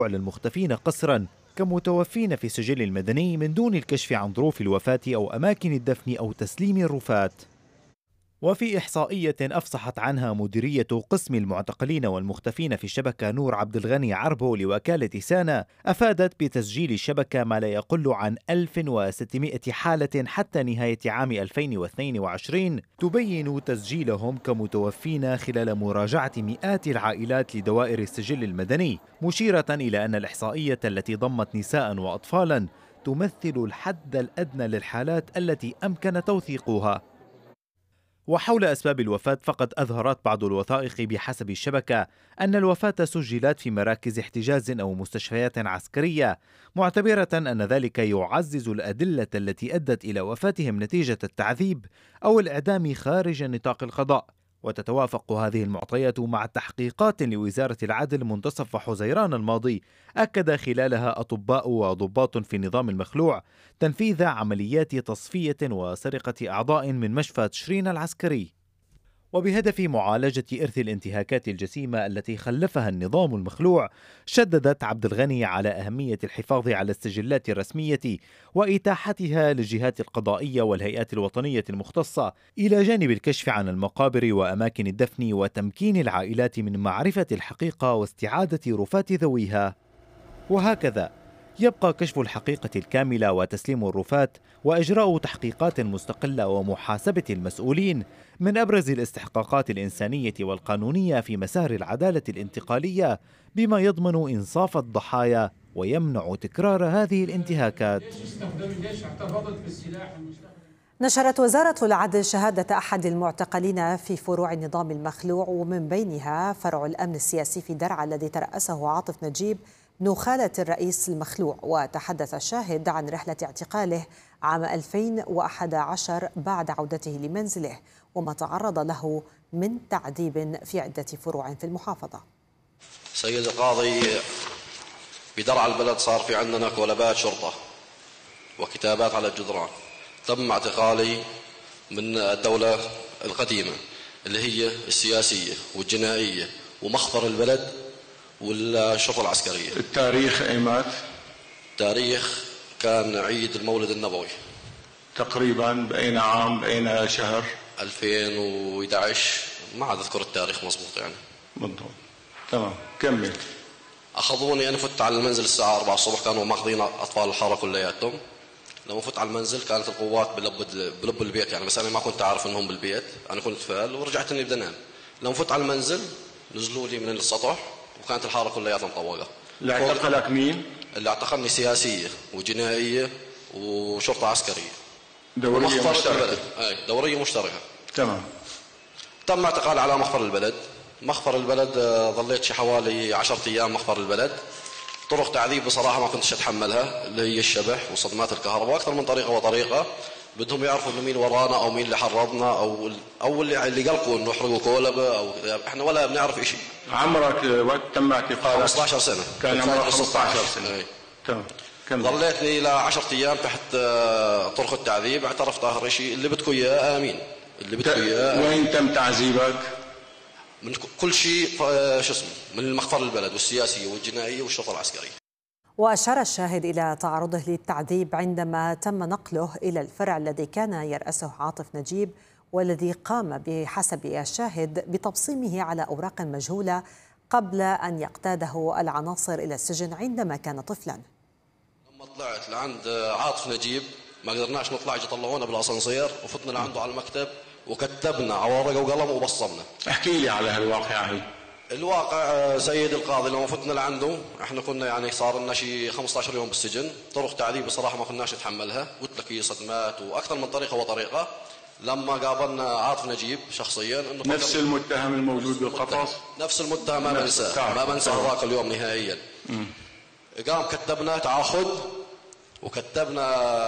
للمختفين قسرا كمتوفين في السجل المدني من دون الكشف عن ظروف الوفاة أو أماكن الدفن أو تسليم الرفاة. وفي إحصائية أفصحت عنها مديرية قسم المعتقلين والمختفين في الشبكة نور عبد الغني عربو لوكالة سانا، أفادت بتسجيل الشبكة ما لا يقل عن 1600 حالة حتى نهاية عام 2022 تبين تسجيلهم كمتوفين خلال مراجعة مئات العائلات لدوائر السجل المدني، مشيرة إلى أن الإحصائية التي ضمت نساء وأطفالا تمثل الحد الأدنى للحالات التي أمكن توثيقها. وحول أسباب الوفاة فقد أظهرت بعض الوثائق بحسب الشبكة أن الوفاة سجلت في مراكز احتجاز أو مستشفيات عسكرية، معتبرة أن ذلك يعزز الأدلة التي أدت إلى وفاتهم نتيجة التعذيب أو الإعدام خارج نطاق القضاء. وتتوافق هذه المعطيات مع تحقيقات لوزارة العدل منتصف حزيران الماضي أكد خلالها أطباء وضباط في النظام المخلوع تنفيذ عمليات تصفية وسرقة أعضاء من مشفى تشرين العسكري، وبهدف معالجة إرث الانتهاكات الجسيمة التي خلفها النظام المخلوع. شددت عبد الغني على أهمية الحفاظ على السجلات الرسمية وإتاحتها للجهات القضائية والهيئات الوطنية المختصة، إلى جانب الكشف عن المقابر وأماكن الدفن وتمكين العائلات من معرفة الحقيقة واستعادة رفاة ذويها. وهكذا يبقى كشف الحقيقة الكاملة وتسليم الرفاة وإجراء تحقيقات مستقلة ومحاسبة المسؤولين من أبرز الاستحقاقات الإنسانية والقانونية في مسار العدالة الانتقالية، بما يضمن إنصاف الضحايا ويمنع تكرار هذه الانتهاكات. نشرت وزارة العدل شهادة أحد المعتقلين في فروع النظام المخلوع، ومن بينها فرع الأمن السياسي في درعا الذي ترأسه عاطف نجيب نخالة الرئيس المخلوع. وتحدث الشاهد عن رحلة اعتقاله عام 2011 بعد عودته لمنزله وما تعرض له من تعذيب في عدة فروع في المحافظة. سيد القاضي، بدرعا البلد صار في عندنا كولبات شرطة وكتابات على الجدران. تم اعتقالي من الدولة القديمة اللي هي السياسية والجنائية ومخفر البلد والشرطة العسكرية. التاريخ ايمات؟ تاريخ كان عيد المولد النبوي تقريبا بأين عام بأين شهر؟ 2011، ما عاد اذكر التاريخ مضبوط يعني. بالضبط. تمام، كمل. اخذوني، انا فت على المنزل الساعة 4 الصبح، كانوا ماخذين اطفال الحارة كلياتهم. لما فت على المنزل كانت القوات بلب البيت يعني، بس انا ما كنت عارف انهم بالبيت، انا كنت فال ورجعت اني بدي انام. لما فت على المنزل نزلوا لي من السطح وكانت الحارة كلياتها مطوقة. اللي اعتقلك مين؟ اللي اعتقلني سياسية وجنائية وشرطة عسكرية. دورية مشتركة. اي دورية مشتركة. تمام. تم اعتقال على مخفر البلد. مخفر البلد ظليت شي حوالي 10 ايام مخفر البلد. طرق تعذيب بصراحة ما كنتش اتحملها، اللي هي الشبح وصدمات الكهرباء، اكثر من طريقة وطريقة. بدهم يعرفوا انه مين ورانا او مين اللي حرضنا او اللي قلقوا انه يحرقوا كولبة، او احنا ولا بنعرف شيء. عمرك وقت تم اعتقالك؟ 15 سنة. كان عمرك 15 سنة. تمام. ظليتني ل 10 ايام تحت طرق التعذيب. اعترفت اخر شيء، اللي بدكم اياه امين، اللي بدكم اياه. وين تم تعذيبك؟ من كل شيء، شو اسمه، من المخفر البلد والسياسية والجنائية والشرطة العسكرية. وأشار الشاهد إلى تعرضه للتعذيب عندما تم نقله إلى الفرع الذي كان يرأسه عاطف نجيب، والذي قام بحسب الشاهد بتبصيمه على أوراق مجهولة قبل أن يقتاده العناصر إلى السجن عندما كان طفلا. لما طلعت لعند عاطف نجيب ما قدرناش نطلع، اجوا طلعونا بالاسانسير وفتنا لعنده على المكتب وكتبنا على ورقه وقلم وبصمنا. احكي لي على هالواقعة هي. الواقع سيد القاضي، لما فتنا لعنده احنا كنا يعني صار لنا شيء 15 يوم بالسجن. طرق تعذيب بصراحه ما كناش نتحملها، قلت لك هي صدمات واكثر من طريقه وطريقه. لما قابلنا عاطف نجيب شخصيا انه نفس المتهم الموجود بالقفص، نفس المتهم، ما بنساه، ما بنسى هذاك اليوم نهائيا. قام كتبنا تعاقد وكتبنا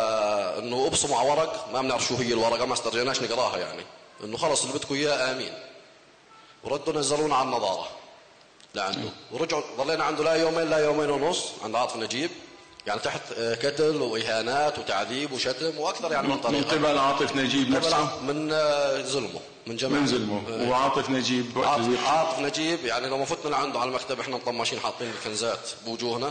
انه ابصموا على ورق، ما بنعرف شو هي الورقه، ما استرجعناش نقراها يعني، انه خلص اللي بدكم اياه امين. وردوا نزلونا على النظاره لعنده، ورجعوا ضلينا عنده لا يومين لا يومين ونص عند عاطف نجيب، يعني تحت كتل واهانات وتعذيب وشتم واكثر يعني من طريقه. من قبل عاطف نجيب نفسه؟ من ظلمه، من جماعه، من ظلمه. وعاطف نجيب عاطف نجيب يعني لما فتنا لعنده على المكتب احنا مطمشين حاطين الكنزات بوجوهنا.